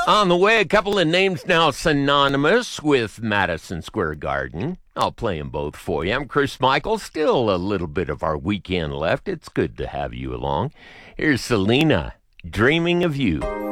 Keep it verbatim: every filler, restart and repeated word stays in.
On the way, a couple of names now synonymous with Madison Square Garden. I'll play them both for you. I'm Chris Michael. Still a little bit of our weekend left. It's good to have you along. Here's Selena, Dreaming of You.